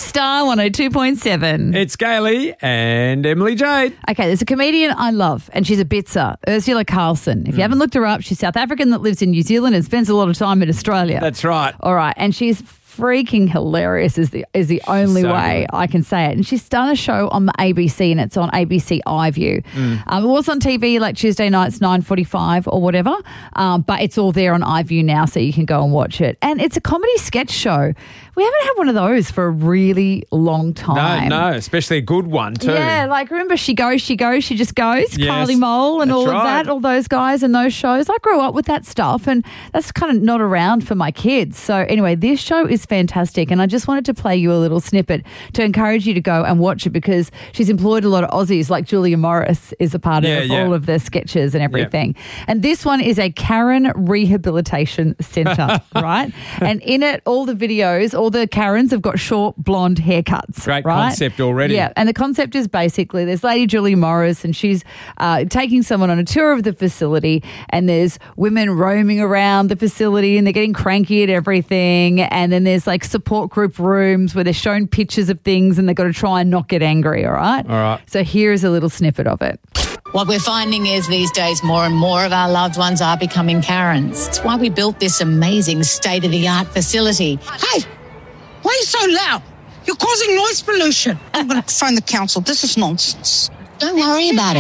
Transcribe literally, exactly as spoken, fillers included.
Star one oh two point seven. It's Gailey and Emily Jade. Okay, there's a comedian I love, and she's a bitzer, Ursula Carlson. If you haven't looked her up, she's South African that lives in New Zealand and spends a lot of time in Australia. That's right. All right, and she's freaking hilarious is the is the only so way good. I can say it. And she's done a show on the A B C, and it's on A B C iView. Mm. Um, it was on T V like Tuesday nights, nine forty-five or whatever, um, but it's all there on iView now, so you can go and watch it. And it's a comedy sketch show. We haven't had one of those for a really long time. No, no, especially a good one too. Yeah, like remember She Goes, She Goes, She Just Goes, Yes, Carly Mole and that's all of right. that, all those guys and those shows. I grew up with that stuff, and that's kind of not around for my kids. So anyway, this show is fantastic, and I just wanted to play you a little snippet to encourage you to go and watch it, because she's employed a lot of Aussies, like Julia Morris is a part Yeah, of yeah. all of the sketches and everything. And this one is a Karen Rehabilitation Centre, right? And in it, all the videos, all the Karens have got short blonde haircuts. Great right? concept already. Yeah, and the concept is basically there's Lady Julie Morris, and she's uh, taking someone on a tour of the facility, and there's women roaming around the facility, and they're getting cranky at everything, and then there's like support group rooms where they're shown pictures of things, and they've got to try and not get angry, all right? All right. So here's a little snippet of it. What we're finding is these days more and more of our loved ones are becoming Karens. It's why we built this amazing state-of-the-art facility. Hey, why are you so loud? You're causing noise pollution. I'm going to phone the council. This is nonsense. Don't worry about it.